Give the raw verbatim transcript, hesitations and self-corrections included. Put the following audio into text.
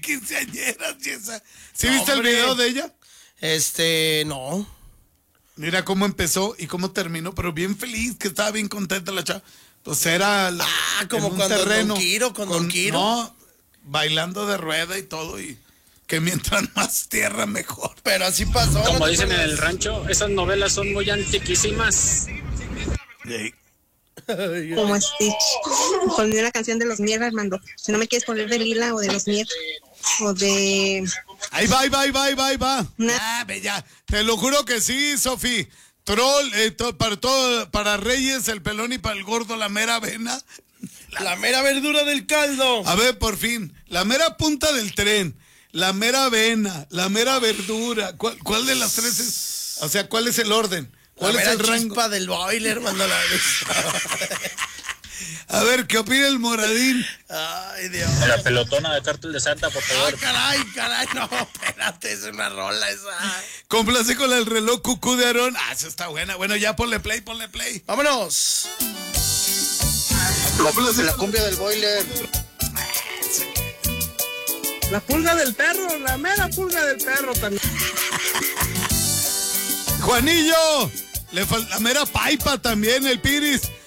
quinceañeras y esa. ¿Sí no, viste hombre. el video de ella? Este, no. Mira cómo empezó y cómo terminó, pero bien feliz, que estaba bien contenta la chava. Pues era la, ah, como cuando terreno, Don Quiro, con, con Don Quiro. No, bailando de rueda y todo, y que mientras más tierra mejor. Pero así pasó. Como no dicen en el rancho, esas novelas son muy antiquísimas. Sí. Como Stitch. Ponme una canción de los Mier, Armando. Si no me quieres poner de Lila o de los Mier. O de... Ahí va, ahí va, ahí va, ahí va, ahí va. Nah, ya. Te lo juro que sí, Sofi. Troll, eh, to, para todo, para Reyes el pelón y para el gordo la mera avena. La, la mera verdura del caldo. A ver, por fin. La mera punta del tren. La mera avena. La mera verdura. ¿Cuál, cuál de las tres es? O sea, ¿cuál es el orden? ¿Cuál la es el rango? Chispa del boiler cuando la ves. A ver, ¿qué opina el Moradín? Ay, Dios. La pelotona de Cártel de Santa, por favor. Ah, caray, caray, no, espérate, es una rola esa. Complace con el reloj cucú de Aarón. Ah, esa está buena. Bueno, ya ponle play, ponle play. Vámonos. La, la cumbia del boiler. La pulga del perro, la mera pulga del perro también. Juanillo, le falta la mera paipa también, el Piris.